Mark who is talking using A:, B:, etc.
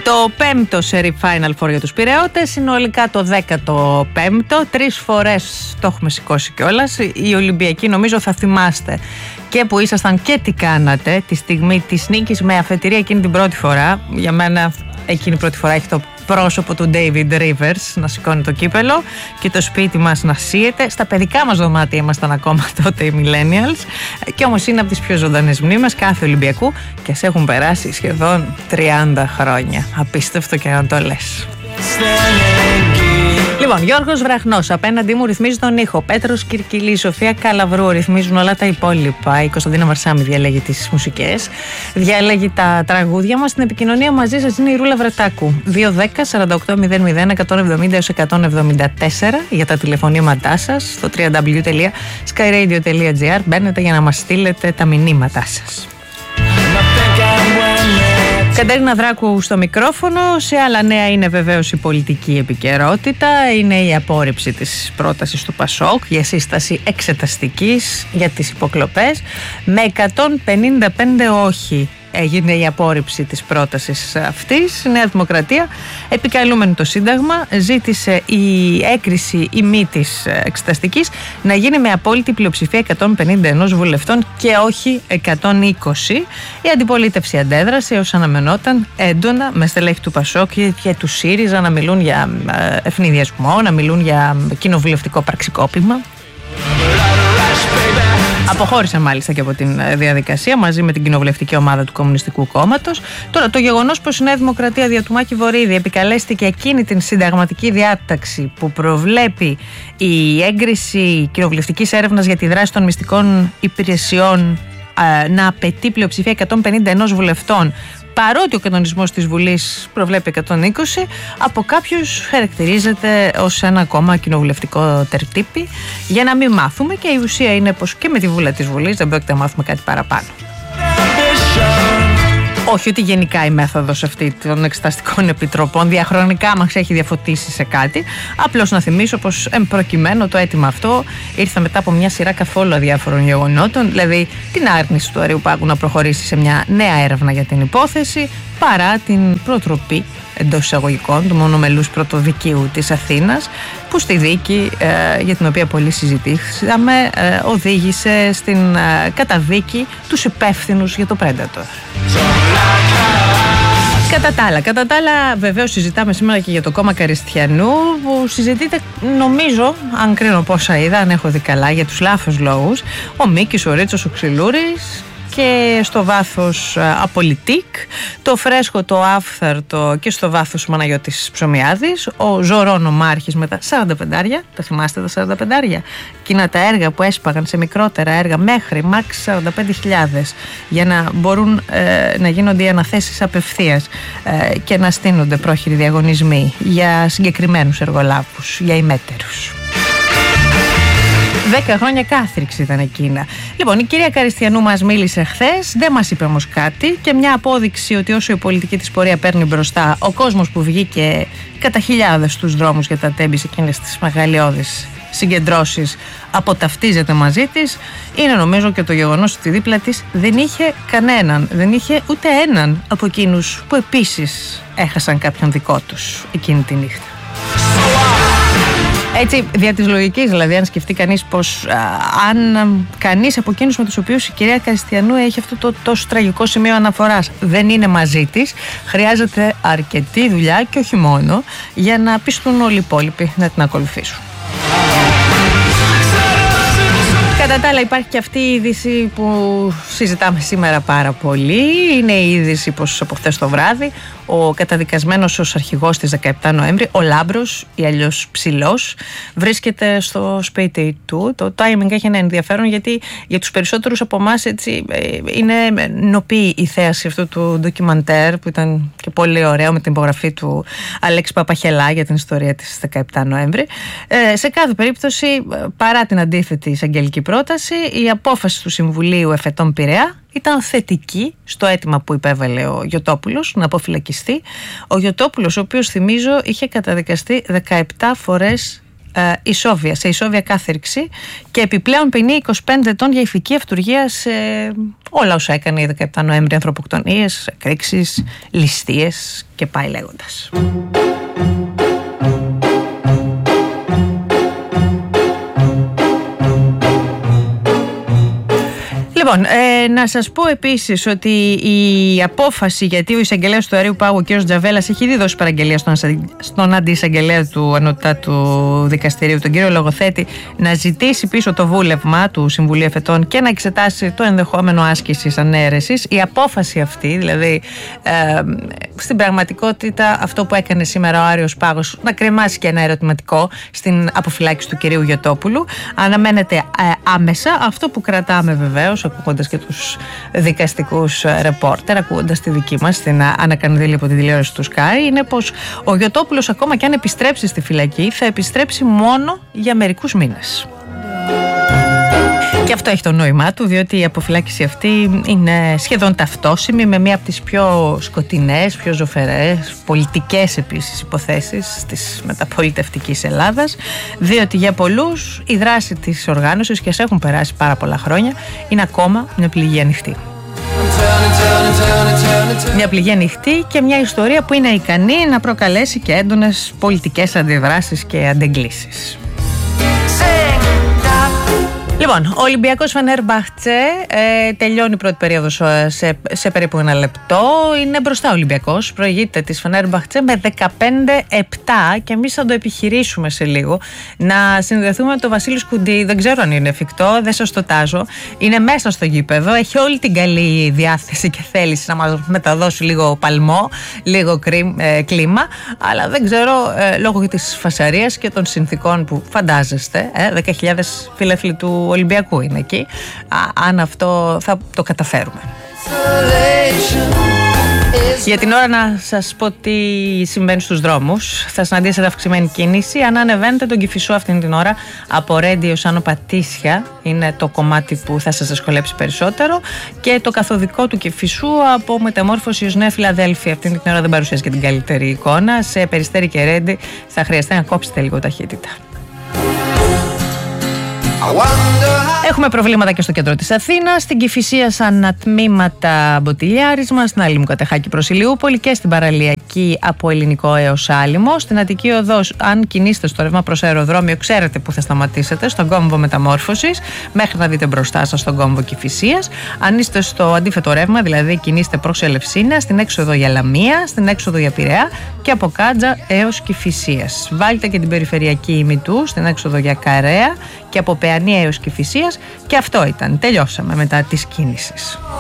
A: Το 5ο σερί Final Four για τους Πειραιώτες, συνολικά το 15ο. 3 φορές το έχουμε σηκώσει κιόλας. Οι Ολυμπιακοί, νομίζω θα θυμάστε και που ήσασταν και τι κάνατε τη στιγμή της νίκης με αφετηρία εκείνη την πρώτη φορά. Για μένα εκείνη η πρώτη φορά έχει το πρόσωπο του David Rivers να σηκώνει το κύπελο και το σπίτι μας να σύεται. Στα παιδικά μας δωμάτια ήμασταν ακόμα τότε οι millennials, και όμως είναι από τις πιο ζωντανές μνήμες κάθε Ολυμπιακού και σε έχουν περάσει σχεδόν 30 χρόνια. Απίστευτο και να το λες. Λοιπόν, Γιώργος Βραχνός απέναντί μου ρυθμίζει τον ήχο. Πέτρος Κυρκυλής, Σοφία Καλαβρού ρυθμίζουν όλα τα υπόλοιπα. Η Κωνσταντίνα Βαρσάμι διαλέγει τις μουσικές, διαλέγει τα τραγούδια μας. Στην επικοινωνία μαζί σας είναι η Ρούλα Βρετάκου. 210-4800-170-174 για τα τηλεφωνήματά σας. Στο www.skyradio.gr μπαίνετε για να μας στείλετε τα μηνύματά σας. Κατέρινα Δράκου στο μικρόφωνο. Σε άλλα νέα είναι βεβαίως η πολιτική επικαιρότητα. Είναι η απόρριψη της πρότασης του ΠΑΣΟΚ για σύσταση εξεταστικής για τις υποκλοπές. Με 155 όχι έγινε η απόρριψη της πρότασης αυτής. Η Νέα Δημοκρατία, επικαλούμενη το Σύνταγμα, ζήτησε η έγκριση ή μη της εξεταστικής να γίνει με απόλυτη πλειοψηφία 151 βουλευτών και όχι 120. Η αντιπολίτευση αντέδρασε ως αναμενόταν έντονα, με στελέχη του ΠΑΣΟΚ και του ΣΥΡΙΖΑ να μιλούν για ευνηδιασμό, να μιλούν για κοινοβουλευτικό πραξικόπημα. Αποχώρησε μάλιστα και από την διαδικασία μαζί με την κοινοβουλευτική ομάδα του Κομμουνιστικού Κόμματος. Τώρα, το γεγονός πως η Νέα Δημοκρατία δια του Μάκη Βορίδη επικαλέστηκε εκείνη την συνταγματική διάταξη που προβλέπει η έγκριση κοινοβουλευτικής έρευνας για τη δράση των μυστικών υπηρεσιών να απαιτεί πλειοψηφία 151 βουλευτών, παρότι ο κανονισμός της Βουλής προβλέπει 120, από κάποιους χαρακτηρίζεται ως ένα ακόμα κοινοβουλευτικό τερτύπι, για να μην μάθουμε, και η ουσία είναι πως και με τη βούλα της Βουλής δεν πρόκειται να μάθουμε κάτι παραπάνω. Όχι ότι γενικά η μέθοδος αυτή των εξεταστικών επιτροπών διαχρονικά μας έχει διαφωτίσει σε κάτι. Απλώς να θυμίσω πως εμπροκειμένου το αίτημα αυτό ήρθε μετά από μια σειρά καθόλου αδιάφορων γεγονότων, δηλαδή την άρνηση του Αριουπάγου να προχωρήσει σε μια νέα έρευνα για την υπόθεση, παρά την προτροπή εντός εισαγωγικών του μονομελούς πρωτοδικείου της Αθήνας, που στη δίκη για την οποία πολύ συζητήσαμε οδήγησε στην καταδίκη τους υπεύθυνους για το Predator. Κατά τα άλλα, βεβαίως συζητάμε σήμερα και για το κόμμα Καριστιανού, που συζητείται, νομίζω, αν κρίνω πόσα είδα, αν έχω δει καλά, για τους λάθος λόγους. Ο Μίκης, ο Ρίτσος, ο Ξυλούρης, και στο βάθος Απολιτικ, το Φρέσκο, το Άφθαρτο, και στο βάθος ο Παναγιώτης Ψωμιάδης, ο Ζωρών ο Μάρχης με τα 45, τα θυμάστε τα 45, εκείνα τα έργα που έσπαγαν σε μικρότερα έργα μέχρι μάξι 45.000 για να μπορούν να γίνονται οι αναθέσεις απευθείας και να στείνονται πρόχειροι διαγωνισμοί για συγκεκριμένους εργολάβους, για ημέτερους. 10 χρόνια κάθριξη ήταν εκείνα. Λοιπόν, η κυρία Καριστιανού μας μίλησε χθες, δεν μας είπε όμως κάτι, και μια απόδειξη ότι όσο η πολιτική της πορεία παίρνει μπροστά, ο κόσμος που βγήκε κατά χιλιάδες στους δρόμους για τα τέμπη σε εκείνες τις μεγαλειώδεις συγκεντρώσεις αποταυτίζεται μαζί της, είναι νομίζω και το γεγονός ότι δίπλα της δεν είχε κανέναν, δεν είχε ούτε έναν από εκείνους που επίσης έχασαν κάποιον δικό τους εκείνη τη νύχτα. Έτσι, δια της λογικής, δηλαδή, αν σκεφτεί κανείς πως αν κανείς από εκείνους με τους οποίους η κυρία Καριστιανού έχει αυτό το τόσο τραγικό σημείο αναφοράς δεν είναι μαζί της, χρειάζεται αρκετή δουλειά και όχι μόνο για να πείσουν όλοι οι υπόλοιποι να την ακολουθήσουν. Κατά τα άλλα, υπάρχει και αυτή η είδηση που συζητάμε σήμερα πάρα πολύ. Είναι η είδηση πως από χθες το βράδυ ο καταδικασμένος ως αρχηγός της 17 Νοέμβρη, ο Λάμπρος ή αλλιώς Ψηλός, βρίσκεται στο σπίτι του. Το timing έχει ένα ενδιαφέρον, γιατί για τους περισσότερους από εμάς είναι νοπή η θέαση αυτού του ντοκιμαντέρ, που ήταν και πολύ ωραίο, με την υπογραφή του Αλέξη Παπαχελά για την ιστορία της 17 Νοέμβρη. Σε κάθε περίπτωση, παρά την αντίθετη εισαγγελική πρόταση, η απόφαση του Συμβουλίου Εφετών Πειραιά ήταν θετική στο αίτημα που υπέβαλε ο Γιωτόπουλος να αποφυλακιστεί. Ο Γιωτόπουλος, ο οποίος, θυμίζω, είχε καταδικαστεί 17 φορές σε ισόβια κάθερξη και επιπλέον ποινή 25 ετών για ηθική αυτουργία σε όλα όσα έκανε η 17 Νοέμβρη, ανθρωποκτονίες, εκρήξεις, ληστείες και πάει λέγοντας. Λοιπόν, να σας πω επίσης ότι η απόφαση, γιατί ο εισαγγελέας του Αερίου Πάγου, ο κ. Τζαβέλας, έχει ήδη δώσει παραγγελία στον αντιεισαγγελέα του Ανωτάτου Δικαστηρίου, τον κύριο Λογοθέτη, να ζητήσει πίσω το βούλευμα του Συμβουλίου Εφετών και να εξετάσει το ενδεχόμενο άσκησης ανέρεσης. Η απόφαση αυτή, δηλαδή στην πραγματικότητα αυτό που έκανε σήμερα ο Άριος Πάγος, να κρεμάσει και ένα ερωτηματικό στην αποφυλάκηση του κυρίου Γιωτόπουλου, αναμένεται άμεσα. Αυτό που κρατάμε βεβαίως, ακούγοντας και τους δικαστικούς ρεπόρτερ, ακούγοντας τη δική μας την ανακανδύλη από τη τηλεόραση του Sky, είναι πως ο Γιωτόπουλος, ακόμα και αν επιστρέψει στη φυλακή, θα επιστρέψει μόνο για μερικούς μήνες. Και αυτό έχει το νόημά του, διότι η αποφυλάκηση αυτή είναι σχεδόν ταυτόσιμη με μία από τις πιο σκοτεινές, πιο ζωφερές, πολιτικές επίσης υποθέσεις της μεταπολιτευτικής Ελλάδας, διότι για πολλούς η δράση της οργάνωσης, και ας έχουν περάσει πάρα πολλά χρόνια, είναι ακόμα μια πληγή ανοιχτή. Μια πληγή ανοιχτή και μια ιστορία που είναι ικανή να προκαλέσει και έντονες πολιτικές αντιδράσεις και αντεγκλήσεις. Λοιπόν, ο Ολυμπιακός Φενέρμπαχτσε τελειώνει η πρώτη περίοδος σε περίπου ένα λεπτό. Είναι μπροστά ο Ολυμπιακός, προηγείται της Φενέρμπαχτσε με 15-7 και εμείς θα το επιχειρήσουμε σε λίγο. Να συνδεθούμε με τον Βασίλη Σκουντή, δεν ξέρω αν είναι εφικτό, δεν σας το τάζω. Είναι μέσα στο γήπεδο, έχει όλη την καλή διάθεση και θέληση να μας μεταδώσει λίγο παλμό, λίγο κλίμα, αλλά δεν ξέρω λόγω της φασαρίας και των συνθήκων που φαντάζεστε, 10.000 φίλαθλοι του Ολυμπιακού είναι εκεί, αν αυτό θα το καταφέρουμε. Για την ώρα να σας πω τι συμβαίνει στους δρόμους. Θα συναντήσετε αυξημένη κίνηση. Αν ανεβαίνετε τον Κηφισό αυτήν την ώρα από Ρέντι ως Άνω Πατήσια, είναι το κομμάτι που θα σας δυσκολέψει περισσότερο, και το καθοδικό του Κηφισού από Μεταμόρφωση ως Νέα Φιλαδέλφια αυτήν την ώρα δεν παρουσιάζει και την καλύτερη εικόνα. Σε Περιστέρι και Ρέντι θα χρειαστεί να κόψετε λίγο ταχύτητα. Έχουμε προβλήματα και στο κέντρο της Αθήνας, στην Κηφισία σαν ανατμήματα Μποτιλιάρισμα, στην Άλλη Μουκατεχάκη προς Ηλιούπολη και στην παραλιακή από Ελληνικό έως Άλυμο. Στην Αττική Οδός, αν κινείστε στο ρεύμα προς αεροδρόμιο, ξέρετε που θα σταματήσετε, στον κόμβο Μεταμόρφωσης, μέχρι να δείτε μπροστά σας στον κόμβο Κηφισίας. Αν είστε στο αντίθετο ρεύμα, δηλαδή κινείστε προς Ελευσίνα, στην έξοδο για Λαμία, στην έξοδο για Πειραιά και από Κάντζα έως Κηφισίας. Βάλτε και την περιφερειακή ημιτού στην έξοδο για Καρέα και από Παιανία έως Κηφισίας, και αυτό ήταν. Τελειώσαμε μετά της κίνησης.